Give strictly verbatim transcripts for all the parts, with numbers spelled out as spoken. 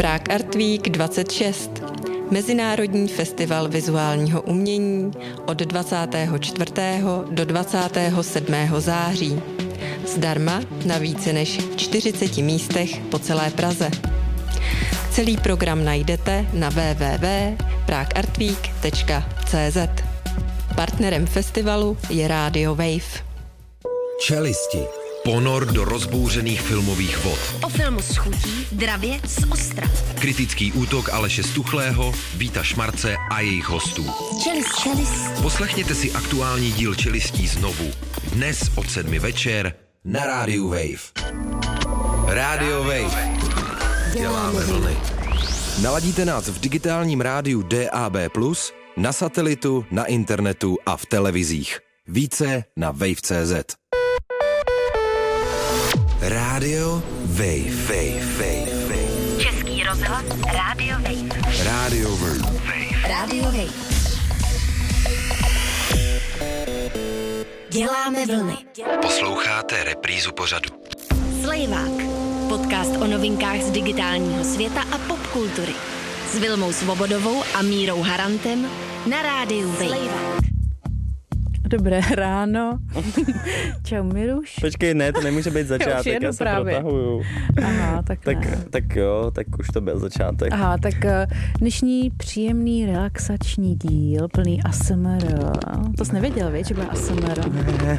Prague Art Week dvacet šest. Mezinárodní festival vizuálního umění od dvacátého čtvrtého do dvacátého sedmého září. Zdarma na více než čtyřiceti místech po celé Praze. Celý program najdete na w w w tečka prague art week tečka c z. Partnerem festivalu je Radio Wave. Čelisti. Ponor do rozbouřených filmových vod. O filmu s chutí, dravě z ostra. Kritický útok Aleše Stuchlého, Víta Šmarce a jejich hostů. Čelist, čelist. Poslechněte si aktuální díl Čelistí znovu. Dnes od sedmi večer na Rádiu Wave. Radio Wave. Děláme vlny. Naladíte nás v digitálním rádiu D A B plus, na satelitu, na internetu a v televizích. Více na wave tečka c z. Rádio Wave. Wave, Wave, Wave. Český rozhlas Radio Wave. Radio Wave. Radio Wave. Děláme vlny. Posloucháte reprízu pořadu. Slejvák. Podcast o novinkách z digitálního světa a popkultury. S Vilmou Svobodovou a Mírou Harantem na Rádiu Wave. Dobré ráno. Čau, Miruš. Počkej, ne, to nemůže být začátek, já se právě. protahuju. Aha, tak tak, ne. tak jo, tak už to byl začátek. Aha, tak dnešní příjemný relaxační díl, plný A S M R. To jsi nevěděl, víš, že bude A S M R.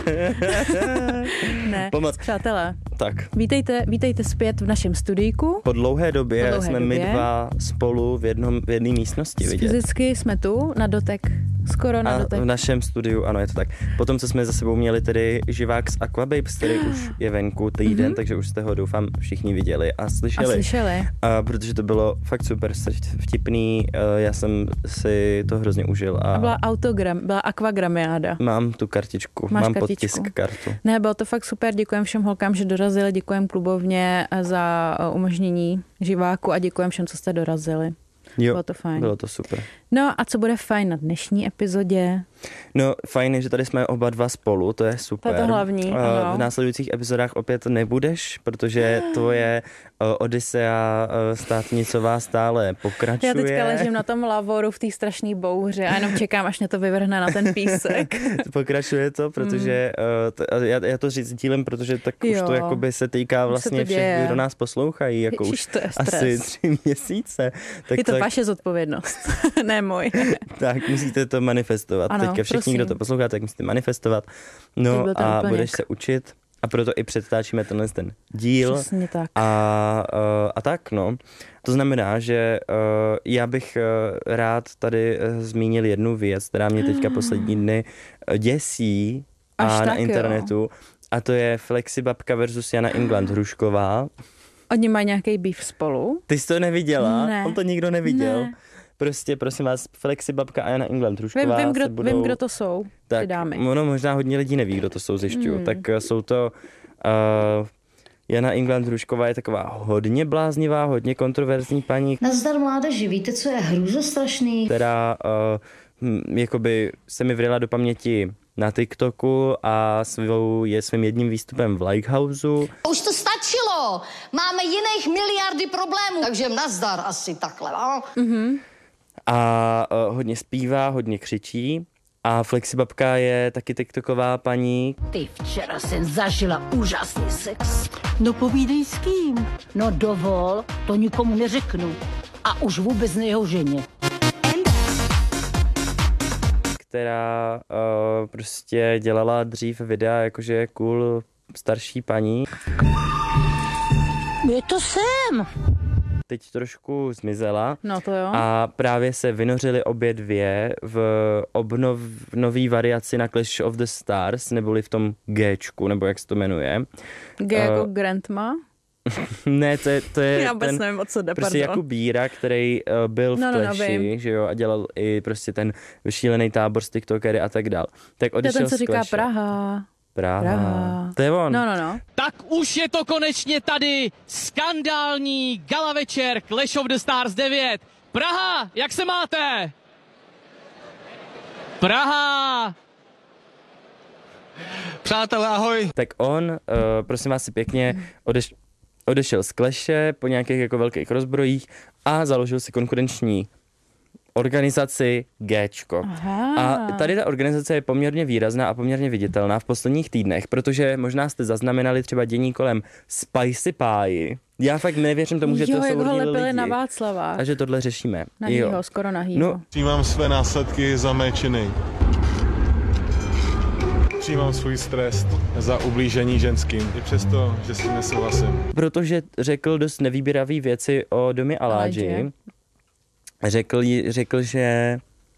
Ne, Pomoc. Přátelé, Tak. vítejte, vítejte zpět v našem studíku. Po dlouhé době Po dlouhé jsme době. my dva spolu v jednom, v jedné místnosti vidět. Fyzicky jsme tu, na dotek, skoro na A dotek. v našem studiu, ano, je to tak. Potom, co jsme za sebou měli tedy živák z Aquababes, který už je venku týden, mm-hmm. takže už jste ho doufám všichni viděli a slyšeli. A slyšeli. A protože to bylo fakt super vtipný, já jsem si to hrozně užil. A, A byla autogram, byla akvagramiáda. mám tu kartičku, Máš mám kartičku. podtisk kartu. Ne, bylo to fakt super, děkujem všem holkám, že dorazili, děkujem klubovně za umožnění živáku a děkujem všem, co jste dorazili. Jo, Bylo to fajn. Bylo to super. No a co bude fajn na dnešní epizodě? No, fajn je, že tady jsme oba dva spolu, to je super. To je to hlavní, A ano. v následujících epizodách opět nebudeš, protože tvoje uh, Odisea uh, státnicová stále pokračuje. Já teďka ležím na tom lavoru v té strašné bouři a jenom čekám, až mě to vyvrhne na ten písek. Pokračuje to, protože uh, to, já, já to říct dílem, protože tak Jo. už to jakoby se týká vlastně všech, kdo nás poslouchají, jako Ježiš, už to je asi stres. tři měsíce. Tak Je to tak, vaše zodpovědnost, ne můj. tak musíte to manifestovat. Ano, Teďka všichni, prosím. kdo to posloucháte, tak musíte manifestovat. Teď No byl ten a doplněk. budeš se učit. A proto i předtáčíme tenhle ten díl. Přesně tak. A, uh, a tak, no. To znamená, že uh, já bych uh, rád tady uh, zmínil jednu věc, která mě teďka poslední dny uh, děsí Až a tak, na jo. internetu. A to je Flexibabka versus Jana England Hrušková. Oni mají nějaký beef spolu? Ty jsi to neviděla? Ne. On to nikdo neviděl. Ne. Prostě, prosím vás, Flexibabka a Jana England Hrušková Vím, vím, kdo, se budou... vím, kdo to jsou, tak, ty dámy. ono možná hodně lidí neví, kdo to jsou, zjišťuju. Hmm. Tak uh, jsou to... Uh, Jana England Hrušková je taková hodně bláznivá, hodně kontroverzní paní, Nazdar mládeži, víte, co je hrůzostrašný? která uh, hm, jakoby se mi vryla do paměti na TikToku a svou, je svým jedním výstupem v Likehouseu. Už to stačilo, máme jiných miliardy problémů, takže nazdar asi takhle, no? A uh, hodně zpívá, hodně křičí. A Flexibabka je taky TikToková paní, Ty, včera jsem zažila úžasný sex. No povídej s kým. No dovol, to nikomu neřeknu. A už vůbec ne jeho ženě. která uh, prostě dělala dřív videa, jakože je cool starší paní. Je to sem. Teď trošku zmizela. No to jo. A právě se vynořily obě dvě v obnov, nový variaci na Clash of the Stars, neboli v tom Gčku, nebo jak se to jmenuje. G jako Uh, Grandma? Ne, to je, to je Já vůbec ten, nevím, o co jde, prostě pardon. Jakub Bíra, který uh, byl v No, no, no, Clashi, vím. že jo, a dělal i prostě ten vyšílený tábor s tiktokery a tak dál. Tak To je odešel ten, co z říká Clashe. Praha. Praha. Praha. To je on. No, no, no. Tak už je to konečně tady, skandální gala večer Clash of the Stars devět. Praha, jak se máte? Praha! Přátelé, ahoj. Tak on, uh, prosím vás si pěkně, odeš, odešel z Clashe po nějakých jako velkých rozbrojích a založil si konkurenční organizaci Géčko. Aha. A tady ta organizace je poměrně výrazná a poměrně viditelná v posledních týdnech, protože možná jste zaznamenali třeba dění kolem Spicy Pie. Já fakt nevěřím tomu, že jo, to jsou jak ho hodně lepili lidi. na Václava. A že tohle řešíme. Nahýho, skoro nahýho. No. Přijímám své následky za mé činy. Přijímám svůj stres za ublížení ženským, i přesto, že s tím nesouhlasím. Protože řekl dost nevýběravý věci o domě Aládži. Řekl, řekl, že...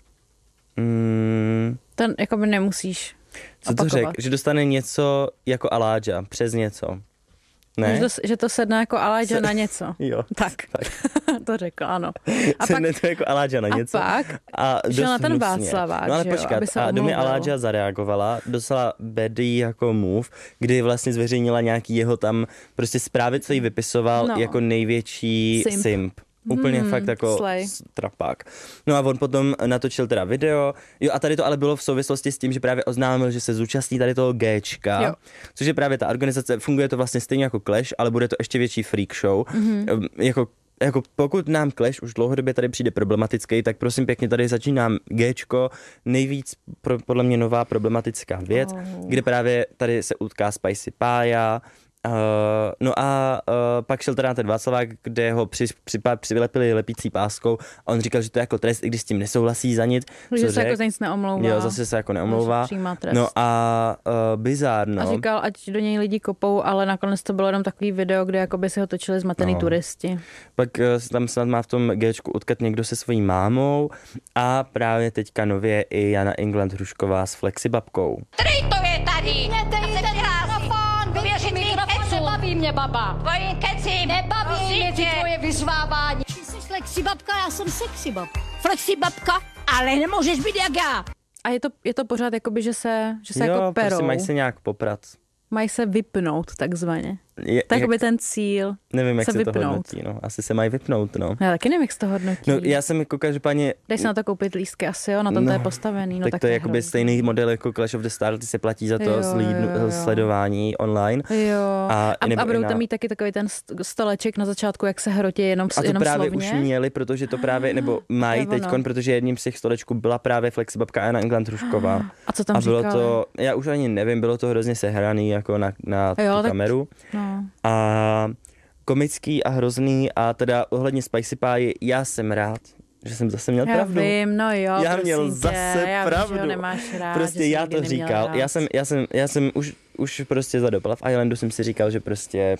Mm, Ten jakoby nemusíš Co to řekl? Že dostane něco jako Aládža, přes něco. Ne? Že to, že to sedne jako Aládža Se... na něco. Jo. Tak, tak. To řekl, ano. A sedne pak... to jako Aládža na něco. A pak a šel na ten Václavák, no ale že jo, počkat, aby se a Domě omluvil. Aládža zareagovala, dostala bady jako move, kdy vlastně zveřejnila nějaký jeho tam prostě zprávy, co jí vypisoval no. jako největší simp. simp. Úplně hmm, fakt jako slay. Trapák. No a on potom natočil teda video. Jo a tady to ale bylo v souvislosti s tím, že právě oznámil, že se zúčastní tady toho Géčka, jo. Což je právě ta organizace, funguje to vlastně stejně jako Clash, ale bude to ještě větší freak show. Mm-hmm. Jako Jako pokud nám Clash už dlouhodobě tady přijde problematický, tak prosím pěkně tady začínám Géčko, nejvíc pro, podle mě nová problematická věc, oh. kde právě tady se utká Spicy Pie. Uh, no a uh, pak šel teda na ten Václavák, kde ho při, při, přilepili lepící páskou a on říkal, že to je jako trest, i když s tím nesouhlasí za nic. Že se řek, jako za nic neomlouvá. Jo, zase se jako neomlouvá. No a uh, bizárno. A říkal, ať do něj lidi kopou, ale nakonec to bylo jenom takový video, kde jakoby si ho točili zmatený no. turisti. Pak uh, tam snad má v tom Géčku utkat někdo se svojí mámou a právě teďka nově i Jana England Hrušková s Flexibabkou. Který to je tady? Ne, to je tady mikrofon, vyvěřit mikrofon, nebaví mě baba. Tvoji keci, nebaví mě ty tvoje vyzvávání. Ty jsi flexibabka, já jsem sexybabka. Flexibabka, ale nemůžeš být jak já. A je to, je to pořád jakoby, že se, že se jo, jako perou. Prostě mají se nějak poprat. Mají se vypnout takzvaně. Je, tak by ten cíl nevím, jak se, se to hodnotí, no. Asi se mají vypnout, no. Já taky nevím, jak se to hodnotí. No, já jsem jako každopádně... Dej se na to koupit lístky asi, jo, na tom no, to je postavený. No, tak, tak to je jakoby stejný model jako Clash of the Stars, ty se platí za to jo, slídnu, jo, jo. sledování online. Jo. A, a, a budou na... tam mít taky takový ten stoleček na začátku, jak se hrotí jenom A to jenom právě slovně? už měli, protože to právě, nebo mají teďkon, protože jedním z těch stolečků byla právě Flexibabka Jana England Hrušková. A co tam a bylo říkali? to, já už ani nevím, bylo to hrozně sehraný jako na, na jo, tu tak, kameru. No. A komický a hrozný a teda ohledně Spicy Pie, já jsem rád, že jsem zase měl já pravdu. Já vím, no jo, já měl zase já pravdu. Vím, že nemáš rád, prostě já to říkal. Já jsem, já jsem, já jsem už, už prostě za dobu v Islandu jsem si říkal, že prostě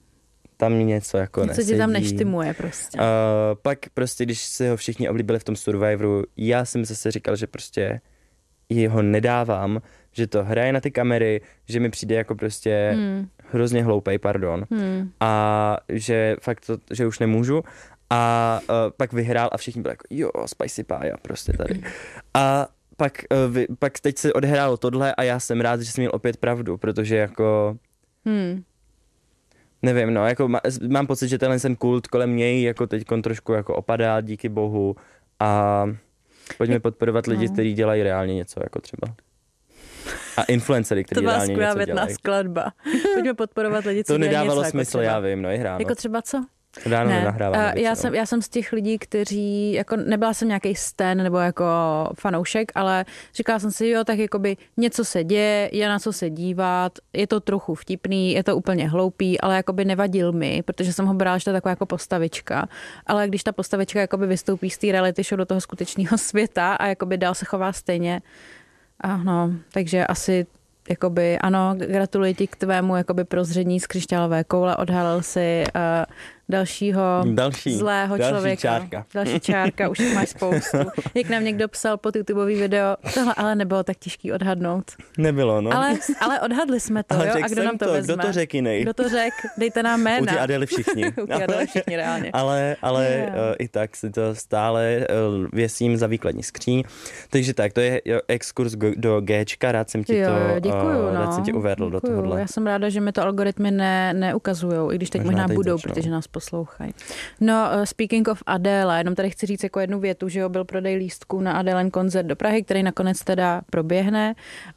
tam něco jako něco nesedí. Něco ti tam neštimuje prostě. Uh, pak prostě, když se ho všichni oblíbili v tom Survivoru, já jsem zase říkal, že prostě jeho nedávám, že to hraje na ty kamery, že mi přijde jako prostě hmm. hrozně hloupej, pardon. Hmm. A že fakt to, že už nemůžu. A uh, pak vyhrál a všichni byli jako jo, Spicy Pie prostě tady. A pak, uh, vy, pak teď se odehrálo tohle a já jsem rád, že jsem měl opět pravdu, protože jako hmm. nevím, no, jako má, mám pocit, že tenhle ten kult kolem něj jako teď trošku jako opadá, díky bohu a pojďme podporovat lidi, no. kteří dělají reálně něco, jako třeba. A influencery, kteří reálně něco dělají. To byla skvělá skladba. Pojďme podporovat lidi, co to nedávalo něco, smysl, jako já vím, no i hráno. Jako třeba co? Ráno ne, nahráváme já jsem, já jsem z těch lidí, kteří, jako nebyla jsem nějaký stan nebo jako fanoušek, ale říkala jsem si, jo, tak jakoby něco se děje, je na co se dívat, je to trochu vtipný, je to úplně hloupý, ale jakoby nevadil mi, protože jsem ho brala, že to je taková jako postavička, ale když ta postavička jakoby vystoupí z té reality show do toho skutečného světa a jakoby dál se chová stejně, ano, takže asi jakoby, ano, gratuluji ti k tvému jakoby prozření z křišťálové koule, odhalil si uh, dalšího další, zlého další člověka. Čárka. Další čárka, už máš spoustu. Jak nám někdo psal pod YouTubeový video, tohle ale nebylo tak těžký odhadnout. Nebylo, no. Ale, ale odhadli jsme to, ale jo? A kdo nám to, to vezme? Kdo to řekl jiný? Kdo to řekl? Dejte nám jména. U ty Adely všichni. U ty Adely všichni, reálně. ale ale yeah. uh, i tak si to stále uh, věsím za výkladní skříň. Takže tak, to je jo, exkurs go, do Géčka, rád jsem ti jo, to děkuju, uh, no. rád jsem ti uvedl děkuju. do tohohle. Já jsem ráda, že mi to algoritmy ne, neukazujou, i když teď možná, možná teď budou, začnou. Protože nás poslouchají. No, uh, speaking of Adele, jenom tady chci říct jako jednu větu, že jo, byl prodej lístků na Adelen koncert do Prahy, který nakonec teda proběhne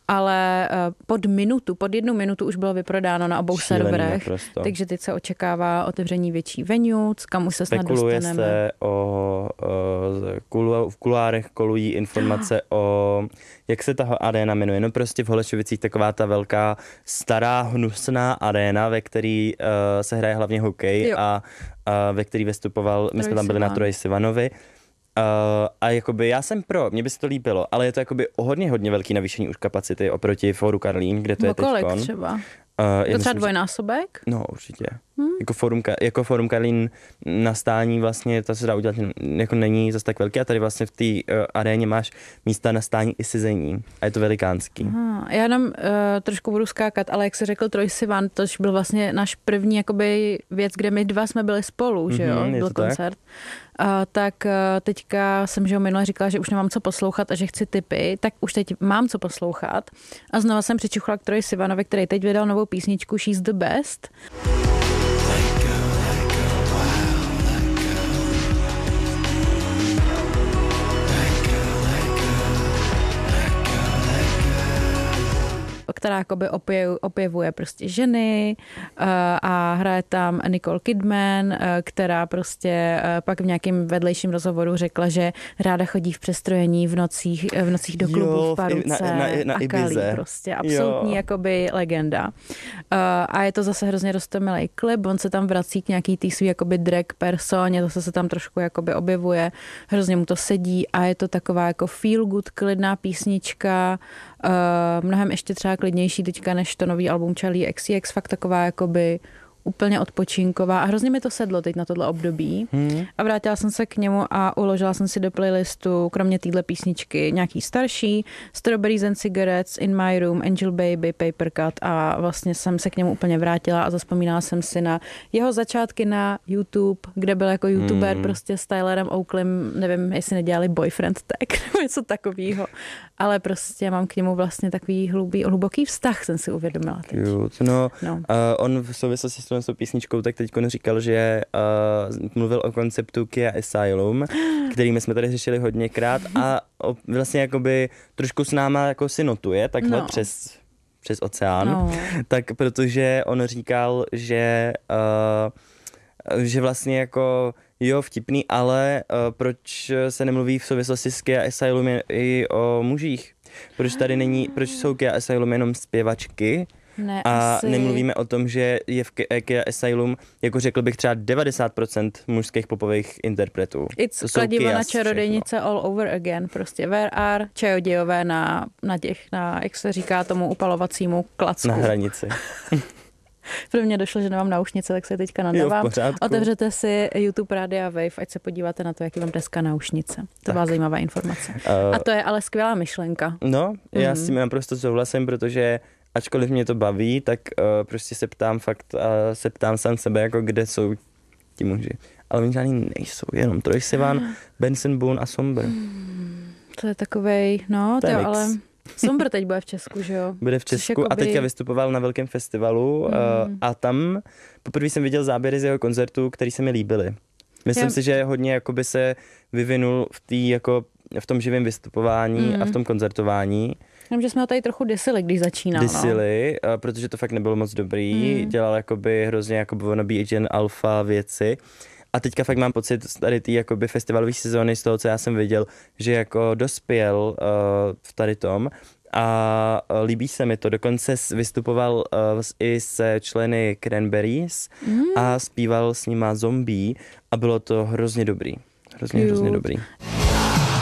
ale pod minutu, pod jednu minutu už bylo vyprodáno na obou Šílený serverech, naprosto. takže teď se očekává otevření větší venue, kam už se snad Spekuluje dostaneme. se o, o kulu, v kulárech kolují informace o, jak se ta aréna jmenuje, no prostě v Holešovicích taková ta velká stará hnusná aréna, ve který uh, se hraje hlavně hokej a, a ve který vystupoval, my jsme tam byli na Troji Sivanovi. Uh, a jakoby já jsem pro, mně by se to líbilo, ale je to jakoby o hodně, hodně velký navýšení už kapacity oproti Fóru Karlín, kde to je teďkon. Kolik třeba? Uh, to třeba dvojnásobek? No určitě. Hmm. Jako, forum, jako Forum Karlín na stání vlastně, to se dá udělat, jako není zase tak velký a tady vlastně v té uh, aréně máš místa na stání i sezení a je to velikánský. Aha, já nám uh, trošku budu skákat, ale jak se řekl Troj Sivan, to byl vlastně náš první jakoby věc, kde my dva jsme byli spolu, že jo, mm-hmm, byl koncert. Uh, tak uh, teďka jsem, že jo, minule říkala, že už nemám co poslouchat a že chci tipy, tak už teď mám co poslouchat a znova jsem přičuchla k Troji Sivanovi, který teď vydal novou písničku She's the Best. Která jakoby opěvuje, opěvuje prostě ženy uh, a hraje tam Nicole Kidman, uh, která prostě uh, pak v nějakém vedlejším rozhovoru řekla, že ráda chodí v přestrojení v nocích, v nocích do klubu jo, v Paruce na, na, na a Kalí, prostě absolutní jo. jakoby legenda. Uh, a je to zase hrozně roztomilej klip, on se tam vrací k nějaký tý svý jakoby drag personě, to se tam trošku jakoby objevuje, hrozně mu to sedí a je to taková jako feel good, klidná písnička, uh, mnohem ještě třeba klidnější teďka než to nový album Charlie X C X, fakt taková jakoby úplně odpočinková a hrozně mi to sedlo teď na tohle období hmm. a vrátila jsem se k němu a uložila jsem si do playlistu kromě téhle písničky nějaký starší Strawberries and Cigarettes, In My Room, Angel Baby, Paper Cut a vlastně jsem se k němu úplně vrátila a zazpomínala jsem si na jeho začátky na YouTube, kde byl jako youtuber hmm. prostě s Tylerem Oaklem, nevím, jestli nedělali Boyfriend Tag nebo něco takového, ale prostě mám k němu vlastně takový hlubý, hluboký vztah, jsem si uvědomila teď. Cute. No, no. Uh, on v souvislosti s tou písničkou tak teď říkal, že uh, mluvil o konceptu Kia Asylum, kterými jsme tady řešili hodněkrát a o, vlastně jakoby trošku s náma jako si notuje takhle no. přes, přes oceán, no. tak protože on říkal, že uh, že vlastně jako jo, vtipný, ale uh, proč se nemluví v souvislosti s Kia Asylum i o mužích? Proč tady není, proč jsou Kia Asylum jenom zpěvačky? Ne, a asi... nemluvíme o tom, že je v Kia Asylum, jako řekl bych třeba devadesát procent mužských popových interpretů. It's kladivo na čarodejnice all over again. Prostě where are čarodějové na, na těch, na, jak se říká tomu upalovacímu klacku. Na hranici. Pro mě došlo, že nemám náušnice, tak se teďka nadávám. Otevřete si YouTube Rádia Wave, ať se podíváte na to, jaký mám dneska náušnice. To byla zajímavá informace. Uh, a to je ale skvělá myšlenka. No, já mm. s tím naprosto souhlasím, protože ačkoliv mě to baví, tak uh, prostě se ptám fakt, uh, se ptám sám sebe, jako kde jsou ti muži. Ale oni žádný nejsou, jenom Troy Sivan, Benson Boone a Somber. Hmm, to je takovej, no, to je ale... Somber teď bude v Česku, že jo? Bude v Česku jakoby... a teďka vystupoval na velkém festivalu mm. uh, a tam poprvé jsem viděl záběry z jeho koncertů, který se mi líbily. Myslím Já... si, že hodně jakoby se vyvinul v, tý, jako, v tom živém vystupování mm. a v tom koncertování. Jenom, že jsme ho tady trochu disili, když začínal. Disili, no. protože to fakt nebylo moc dobrý. Mm. Dělal jakoby hrozně jako wannabe agent alfa věci. A teďka fakt mám pocit tady ty jakoby festivalové sezóny z toho, co já jsem viděl, že jako dospěl uh, v tady tom a uh, líbí se mi to. Dokonce vystupoval uh, i se členy Cranberries mm. a zpíval s nima Zombie a bylo to hrozně dobrý. Hrozně, hrozně dobrý.